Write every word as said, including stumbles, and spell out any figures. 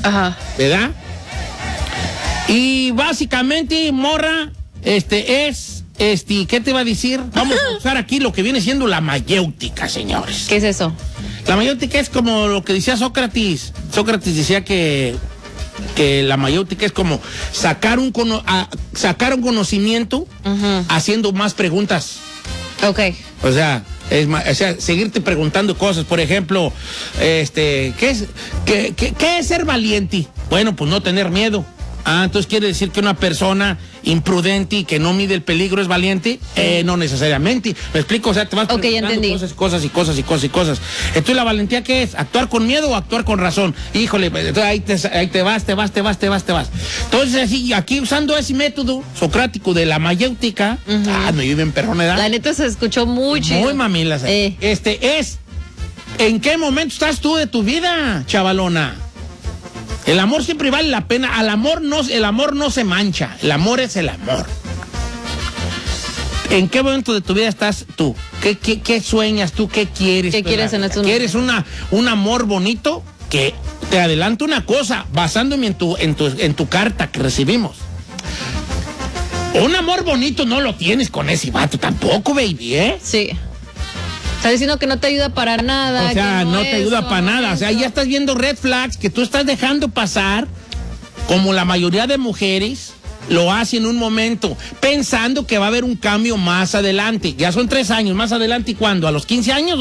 Ajá. ¿Verdad? Y básicamente, morra, este es, este, ¿qué te iba a decir? Vamos a usar aquí lo que viene siendo la mayéutica, señores. ¿Qué es eso? La mayéutica es como lo que decía Sócrates. Sócrates decía que, que la mayéutica es como sacar un, cono, a, sacar un conocimiento uh-huh. haciendo más preguntas. Ok. O sea, es, o sea, seguirte preguntando cosas. Por ejemplo, este, ¿qué es, qué, qué, qué es ser valiente? Bueno, pues no tener miedo. Ah, entonces quiere decir que una persona imprudente y que no mide el peligro es valiente. Eh, no necesariamente. ¿Me explico? O sea, te vas okay, preguntando cosas, cosas y cosas y cosas y cosas. Entonces, ¿la valentía qué es? ¿Actuar con miedo o actuar con razón? Híjole, entonces ahí te, ahí te vas, te vas, te vas, te vas, te vas. Entonces, así, aquí usando ese método socrático de la mayéutica, uh-huh. ah, me vive en perrona edad. La neta se escuchó mucho. Muy mamilas. Eh. Este es, ¿en qué momento estás tú de tu vida, chavalona? El amor siempre vale la pena. Al amor no, el amor no se mancha. El amor es el amor. ¿En qué momento de tu vida estás tú? ¿Qué, qué, qué sueñas tú? ¿Qué quieres? ¿Qué quieres en estos ¿Quieres una, un amor bonito? Que te adelanto una cosa, basándome en tu, en tu, en tu carta que recibimos. Un amor bonito no lo tienes con ese vato tampoco, baby, ¿eh? Sí. Está diciendo que no te ayuda para nada. O sea, que no, no te ayuda para nada. O sea, ya estás viendo red flags que tú estás dejando pasar, como la mayoría de mujeres lo hacen en un momento, pensando que va a haber un cambio más adelante. Ya son tres años, más adelante, ¿y cuándo? ¿A los quince años?